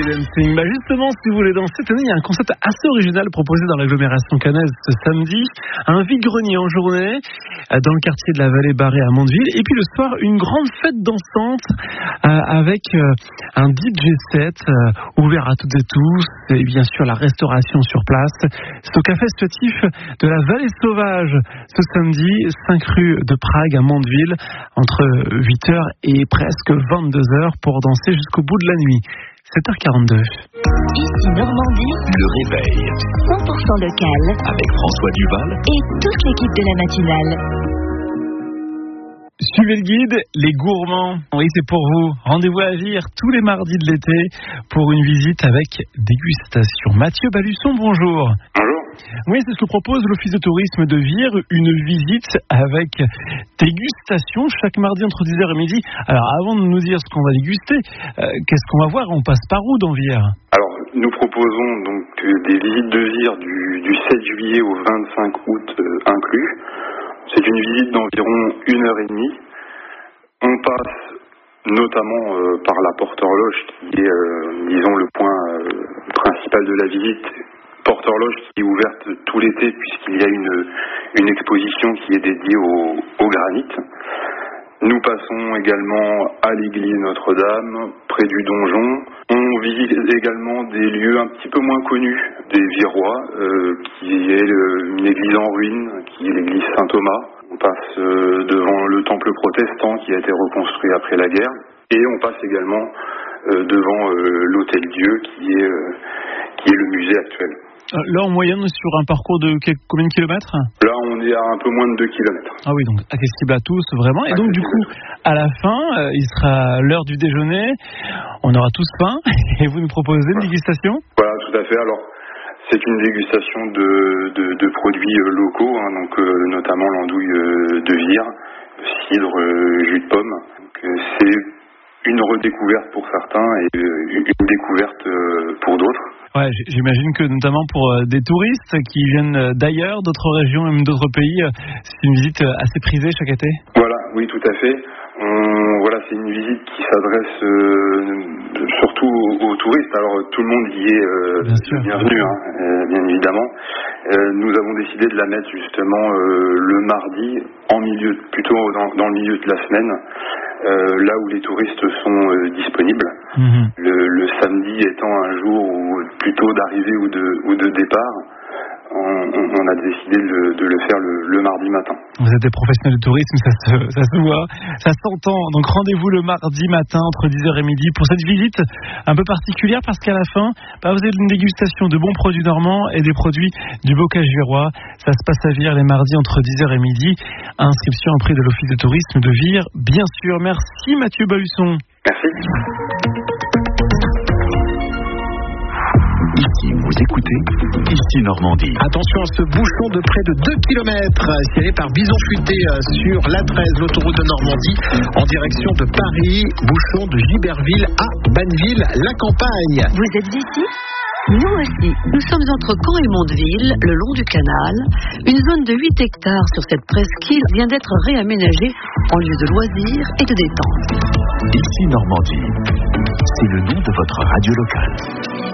dancing. Justement, si vous voulez danser, cette année, il y a un concept assez original proposé dans l'agglomération caennaise ce samedi. Un vide-grenier en journée dans le quartier de la Vallée-Barrée à Mondeville. Et puis le soir, une grande fête dansante avec un DJ set ouvert à toutes et tous. Et bien sûr, la restauration sur place. C'est au café associatif de la Vallée Sauvage ce samedi, 5 rue de Prague à Mondeville, entre 8h et presque 22h pour danser jusqu'au bout de la nuit. 7h42. Ici Normandie, le réveil 100% local, avec François Duval et toute l'équipe de la matinale. Suivez le guide, les gourmands. Oui, c'est pour vous. Rendez-vous à Vire tous les mardis de l'été pour une visite avec dégustation. Mathieu Balusson, bonjour. Bonjour. Oui, c'est ce que propose l'Office de tourisme de Vire, une visite avec dégustation chaque mardi entre 10h et midi. Alors, avant de nous dire ce qu'on va déguster, qu'est-ce qu'on va voir? On passe par où dans Vire? Alors, nous proposons donc des visites de Vire du 7 juillet au 25 août inclus. C'est une visite d'environ 1h30. On passe notamment par la porte horloge qui est, disons, le point principal de la visite. Porte horloge qui est ouverte tout l'été puisqu'il y a une exposition qui est dédiée au granit. Nous passons également à l'église Notre-Dame, près du donjon. On visite également des lieux un petit peu moins connus des Virois, qui est une église en ruine, qui est l'église Saint-Thomas. On passe devant le temple protestant qui a été reconstruit après la guerre. Et on passe également devant l'Hôtel-Dieu qui est le musée actuel. Là, en moyenne, sur un parcours de combien de kilomètres? Là, on est à un peu moins de 2 kilomètres. Ah oui, donc accessible à tous, vraiment. Et donc, du coup, à la fin, il sera l'heure du déjeuner. On aura tous faim. Et vous nous proposez une dégustation? Voilà, tout à fait. Alors, c'est une dégustation de produits locaux, donc notamment l'andouille de Vire, cidre, jus de pomme. Donc, c'est une redécouverte pour certains et une découverte pour d'autres. Ouais, j'imagine que notamment pour des touristes qui viennent d'ailleurs, d'autres régions, même d'autres pays, c'est une visite assez prisée chaque été. Voilà, oui, tout à fait. C'est une visite qui s'adresse surtout aux touristes. Alors tout le monde y est bienvenu, bien évidemment. Nous avons décidé de la mettre justement le mardi, plutôt dans le milieu de la semaine. Là où les touristes sont disponibles. Mmh. Le samedi étant un jour plutôt d'arrivée ou de départ, on a décidé de le faire le mardi matin. Vous êtes des professionnels de tourisme, ça se voit, ça s'entend. Donc rendez-vous le mardi matin entre 10h et midi pour cette visite un peu particulière parce qu'à la fin, vous avez une dégustation de bons produits normands et des produits du bocage virois. Ça se passe à Vire les mardis entre 10h et midi. Inscription auprès de l'Office de tourisme de Vire, bien sûr. Merci Mathieu Balusson. Merci. Ici, vous écoutez Ici Normandie. Attention à ce bouchon de près de 2 km sillonné par Bison Futé sur l'A13, l'autoroute de Normandie, en direction de Paris. Bouchon de Giberville à Banneville-la-Campagne. Vous êtes ici ? Nous aussi. Nous sommes entre Caen et Mondeville, le long du canal. Une zone de 8 hectares sur cette presqu'île vient d'être réaménagée en lieu de loisirs et de détente. Ici Normandie, c'est le nom de votre radio locale.